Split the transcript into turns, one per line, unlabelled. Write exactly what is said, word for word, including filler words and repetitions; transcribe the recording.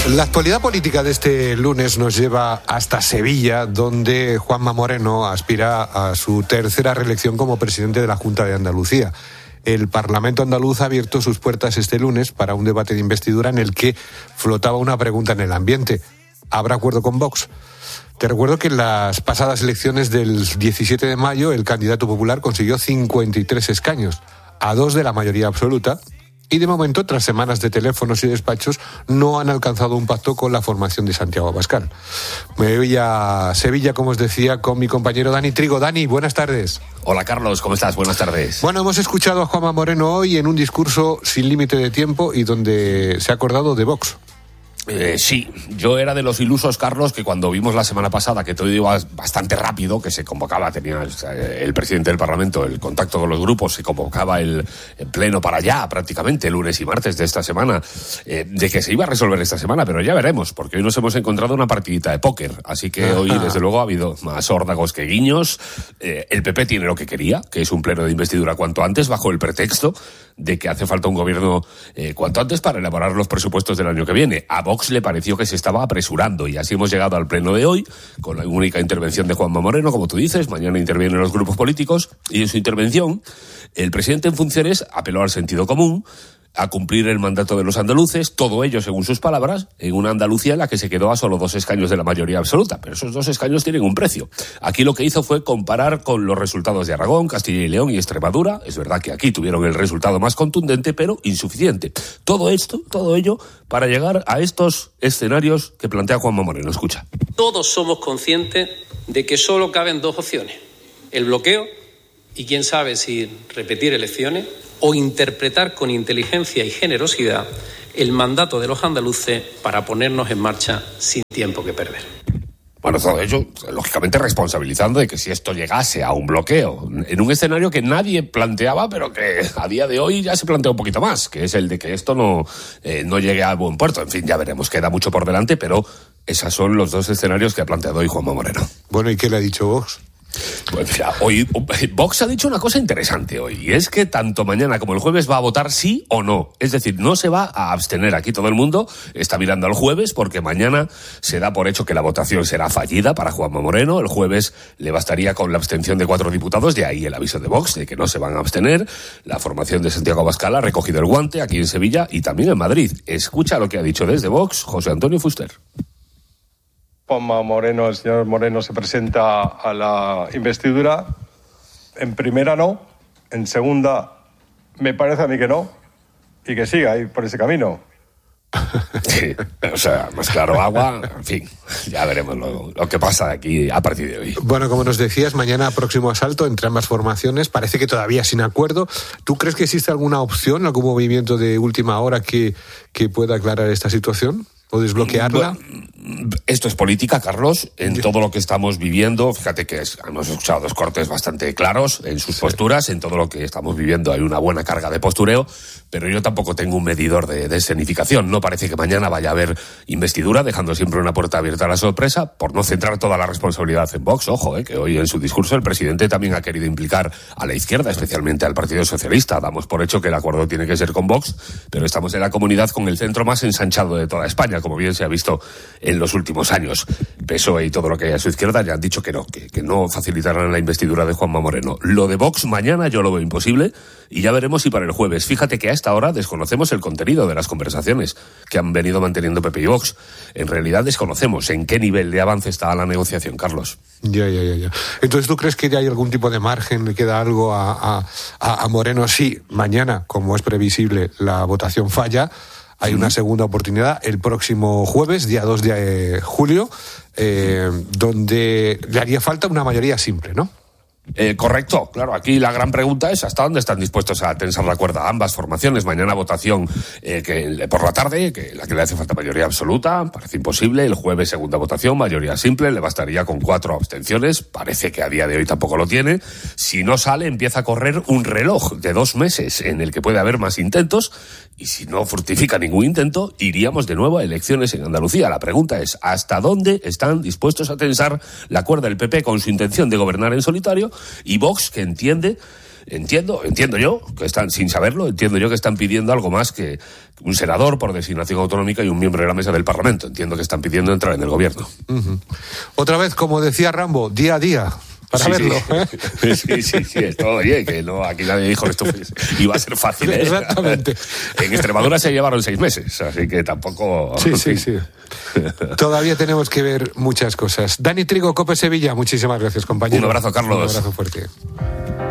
La actualidad política de este lunes nos lleva hasta Sevilla, donde Juanma Moreno aspira a su tercera reelección como presidente de la Junta de Andalucía. El Parlamento andaluz ha abierto sus puertas este lunes para un debate de investidura en el que flotaba una pregunta en el ambiente. ¿Habrá acuerdo con Vox? Te recuerdo que en las pasadas elecciones del diecisiete de mayo el candidato popular consiguió cincuenta y tres escaños, a dos de la mayoría absoluta, y de momento, tras semanas de teléfonos y despachos, no han alcanzado un pacto con la formación de Santiago Abascal. Me voy a Sevilla, como os decía, con mi compañero Dani Trigo. Dani, buenas tardes.
Hola Carlos, ¿cómo estás? Buenas tardes.
Bueno, hemos escuchado a Juanma Moreno hoy en un discurso sin límite de tiempo y donde se ha acordado de Vox.
Eh, sí, yo era de los ilusos, Carlos, que cuando vimos la semana pasada que todo iba bastante rápido, que se convocaba, tenía el, el presidente del Parlamento el contacto con los grupos, se convocaba el, el pleno para allá, prácticamente, lunes y martes de esta semana, eh, de que se iba a resolver esta semana, pero ya veremos, porque hoy nos hemos encontrado una partidita de póker, así que hoy, desde luego, ha habido más órdagos que guiños. Eh, el P P tiene lo que quería, que es un pleno de investidura cuanto antes, bajo el pretexto de que hace falta un gobierno eh, cuanto antes para elaborar los presupuestos del año que viene. A Vox le pareció que se estaba apresurando y así hemos llegado al pleno de hoy con la única intervención de Juanma Moreno, como tú dices. Mañana intervienen los grupos políticos y en su intervención el presidente en funciones apeló al sentido común, a cumplir el mandato de los andaluces, todo ello, según sus palabras, en una Andalucía en la que se quedó a solo dos escaños de la mayoría absoluta, pero esos dos escaños tienen un precio. Aquí lo que hizo fue comparar con los resultados de Aragón, Castilla y León y Extremadura. Es verdad que aquí tuvieron el resultado más contundente, pero insuficiente. Todo esto, todo ello, para llegar a estos escenarios que plantea Juanma Moreno. Escucha.
Todos somos conscientes de que solo caben dos opciones: el bloqueo y quién sabe si repetir elecciones, o interpretar con inteligencia y generosidad el mandato de los andaluces para ponernos en marcha sin tiempo que perder.
Bueno, todo ello, lógicamente, responsabilizando de que si esto llegase a un bloqueo, en un escenario que nadie planteaba, pero que a día de hoy ya se plantea un poquito más, que es el de que esto no, eh, no llegue a buen puerto. En fin, ya veremos, queda mucho por delante, pero esos son los dos escenarios que ha planteado hoy Juanma Moreno.
Bueno, ¿y qué le ha dicho Vox?
Pues mira, hoy Vox ha dicho una cosa interesante hoy, y es que tanto mañana como el jueves va a votar sí o no. Es decir, no se va a abstener. Aquí todo el mundo está mirando al jueves, porque mañana se da por hecho que la votación será fallida para Juanma Moreno. El jueves le bastaría con la abstención de cuatro diputados, de ahí el aviso de Vox de que no se van a abstener. La formación de Santiago Abascal ha recogido el guante aquí en Sevilla y también en Madrid. Escucha lo que ha dicho desde Vox José Antonio Fuster.
Juanma Moreno, el señor Moreno se presenta a la investidura. En primera no, en segunda me parece a mí que no, y que siga ahí por ese camino.
Sí, o sea, más claro agua, en fin, ya veremos lo, lo que pasa aquí a partir de hoy.
Bueno, como nos decías, mañana próximo asalto entre ambas formaciones, parece que todavía sin acuerdo. ¿Tú crees que existe alguna opción, algún movimiento de última hora que, que pueda aclarar esta situación o desbloquearla?
Bueno, esto es política, Carlos, en todo lo que estamos viviendo. Fíjate que es, hemos escuchado dos cortes bastante claros en sus sí. posturas. En todo lo que estamos viviendo hay una buena carga de postureo, pero yo tampoco tengo un medidor de, de escenificación. No parece que mañana vaya a haber investidura, dejando siempre una puerta abierta a la sorpresa, por no centrar toda la responsabilidad en Vox. Ojo, eh, que hoy en su discurso el presidente también ha querido implicar a la izquierda, especialmente al Partido Socialista. Damos por hecho que el acuerdo tiene que ser con Vox, pero estamos en la comunidad con el centro más ensanchado de toda España, como bien se ha visto en los últimos años. P S O E y todo lo que hay a su izquierda ya han dicho que no, que, que no facilitarán la investidura de Juanma Moreno. Lo de Vox mañana yo lo veo imposible y ya veremos si para el jueves. Fíjate que a esta hora desconocemos el contenido de las conversaciones que han venido manteniendo P P y Vox. En realidad desconocemos en qué nivel de avance está la negociación, Carlos.
Ya, ya, ya, ya. Entonces, ¿tú crees que ya hay algún tipo de margen, le queda algo a, a, a Moreno? Sí, mañana, como es previsible, la votación falla. Hay una segunda oportunidad el próximo jueves, día dos de julio, eh, donde le haría falta una mayoría simple, ¿no?
Eh, correcto, claro, aquí la gran pregunta es hasta dónde están dispuestos a tensar la cuerda ambas formaciones. Mañana votación eh, que por la tarde, que la que le hace falta mayoría absoluta, parece imposible. El jueves segunda votación, mayoría simple, le bastaría con cuatro abstenciones, parece que a día de hoy tampoco lo tiene. Si no sale, empieza a correr un reloj de dos meses en el que puede haber más intentos, y si no fructifica ningún intento, iríamos de nuevo a elecciones en Andalucía. La pregunta es, ¿hasta dónde están dispuestos a tensar la cuerda el P P con su intención de gobernar en solitario? Y Vox, que entiende entiendo, entiendo yo, que están, sin saberlo, entiendo yo que están pidiendo algo más que un senador por designación autonómica y un miembro de la mesa del Parlamento. Entiendo que están pidiendo entrar en el gobierno.
Uh-huh. Otra vez, como decía Rambo, día a día. Para
sí,
verlo.
Sí. ¿eh? sí, sí, sí, esto, oye, que no, aquí nadie dijo que esto iba a ser fácil, ¿eh?
Exactamente.
En Extremadura se llevaron seis meses, así que tampoco...
Sí, sí, sí. Todavía tenemos que ver muchas cosas. Dani Trigo, COPE Sevilla, muchísimas gracias, compañero.
Un abrazo, Carlos.
Un abrazo fuerte.